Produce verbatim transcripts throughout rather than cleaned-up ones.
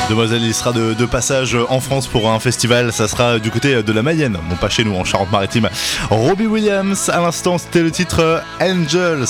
Demoiselle, il sera de, de passage en France pour un festival, ça sera du côté de la Mayenne, bon pas chez nous en Charente-Maritime. Robbie Williams, à l'instant c'était le titre Angels.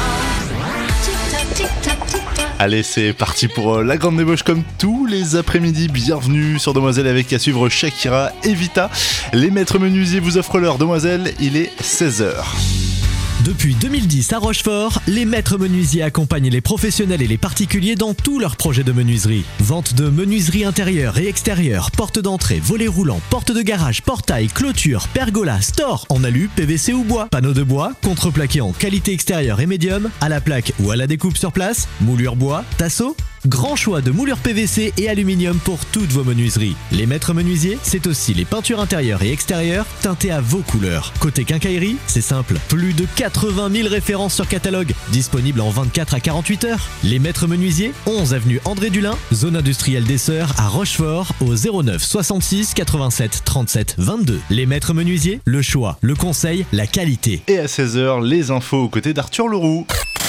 Allez, c'est parti pour la grande débauche comme tous les après-midi. Bienvenue sur Demoiselle avec à suivre Shakira et Vita. Les maîtres menuisiers vous offrent l'heure. Demoiselle, il est seize heures. Depuis deux mille dix à Rochefort, les maîtres menuisiers accompagnent les professionnels et les particuliers dans tous leurs projets de menuiserie. Vente de menuiserie intérieure et extérieure, porte d'entrée, volets roulants, porte de garage, portail, clôture, pergola, store en alu, P V C ou bois, panneaux de bois, contreplaqué en qualité extérieure et médium, à la plaque ou à la découpe sur place, moulure bois, tasseau. Grand choix de moulures P V C et aluminium pour toutes vos menuiseries. Les maîtres menuisiers, c'est aussi les peintures intérieures et extérieures teintées à vos couleurs. Côté quincaillerie, c'est simple. Plus de quatre-vingt mille références sur catalogue, disponibles en vingt-quatre à quarante-huit heures. Les maîtres menuisiers, onze avenue André Dulin, zone industrielle des Sœurs à Rochefort, au zéro neuf soixante-six quatre-vingt-sept trente-sept vingt-deux. Les maîtres menuisiers, le choix, le conseil, la qualité. Et à seize heures, les infos aux côtés d'Arthur Leroux.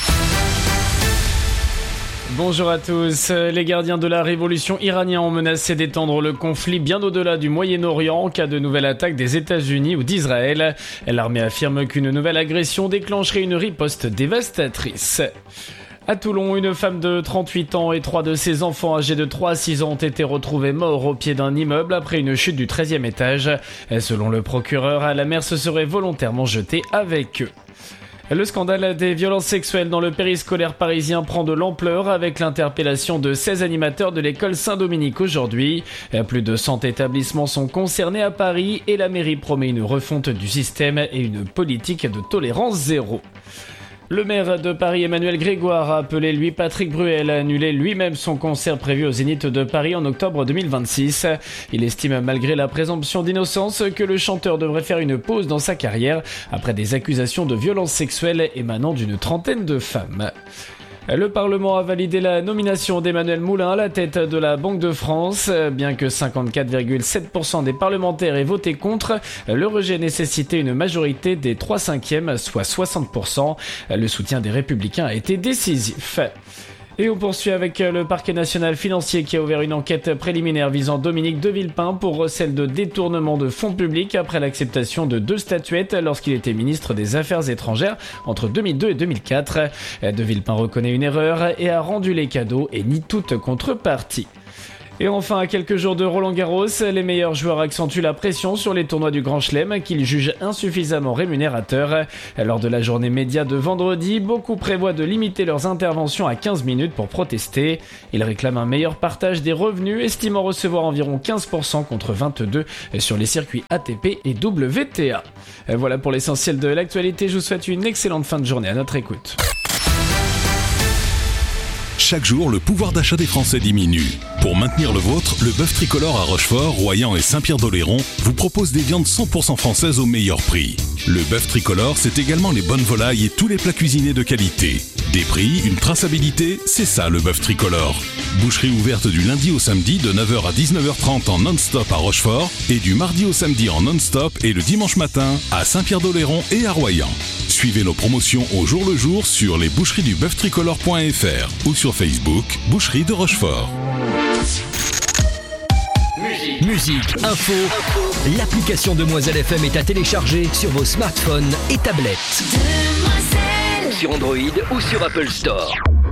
Bonjour à tous. Les gardiens de la révolution iranienne ont menacé d'étendre le conflit bien au-delà du Moyen-Orient en cas de nouvelle attaque des États-Unis ou d'Israël. L'armée affirme qu'une nouvelle agression déclencherait une riposte dévastatrice. À Toulon, une femme de trente-huit ans et trois de ses enfants âgés de trois à six ans ont été retrouvés morts au pied d'un immeuble après une chute du treizième étage. Selon le procureur, la mère se serait volontairement jetée avec eux. Le scandale des violences sexuelles dans le périscolaire parisien prend de l'ampleur avec l'interpellation de seize animateurs de l'école Saint-Dominique aujourd'hui. Plus de cent établissements sont concernés à Paris et la mairie promet une refonte du système et une politique de tolérance zéro. Le maire de Paris, Emmanuel Grégoire, a appelé lui Patrick Bruel à annuler lui-même son concert prévu au Zénith de Paris en octobre deux mille vingt-six. Il estime, malgré la présomption d'innocence, que le chanteur devrait faire une pause dans sa carrière après des accusations de violences sexuelles émanant d'une trentaine de femmes. Le Parlement a validé la nomination d'Emmanuel Moulin à la tête de la Banque de France. Bien que cinquante-quatre virgule sept pour cent des parlementaires aient voté contre, le rejet nécessitait une majorité des trois cinquièmes, soit soixante pour cent. Le soutien des Républicains a été décisif. Et on poursuit avec le parquet national financier qui a ouvert une enquête préliminaire visant Dominique de Villepin pour recel de détournement de fonds publics après l'acceptation de deux statuettes lorsqu'il était ministre des Affaires étrangères entre deux mille deux et deux mille quatre. De Villepin reconnaît une erreur et a rendu les cadeaux et nie toute contrepartie. Et enfin, à quelques jours de Roland-Garros, les meilleurs joueurs accentuent la pression sur les tournois du Grand Chelem qu'ils jugent insuffisamment rémunérateurs. Lors de la journée média de vendredi, beaucoup prévoient de limiter leurs interventions à quinze minutes pour protester. Ils réclament un meilleur partage des revenus, estimant recevoir environ quinze pour cent contre vingt-deux pour cent sur les circuits A T P et W T A. Voilà pour l'essentiel de l'actualité, je vous souhaite une excellente fin de journée à notre écoute. Chaque jour, le pouvoir d'achat des Français diminue. Pour maintenir le vôtre, le bœuf tricolore à Rochefort, Royan et Saint-Pierre-d'Oléron vous propose des viandes cent pour cent françaises au meilleur prix. Le bœuf tricolore, c'est également les bonnes volailles et tous les plats cuisinés de qualité. Des prix, une traçabilité, c'est ça le bœuf tricolore. Boucherie ouverte du lundi au samedi de neuf heures à dix-neuf heures trente en non-stop à Rochefort et du mardi au samedi en non-stop et le dimanche matin à Saint-Pierre-d'Oléron et à Royan. Suivez nos promotions au jour le jour sur lesboucheries-du-bœuf-tricolore point f r ou sur Facebook, Boucherie de Rochefort. Musique, Musique info, info. L'application Demoiselle F M est à télécharger sur vos smartphones et tablettes. Demoiselle. Sur Android ou sur Apple Store.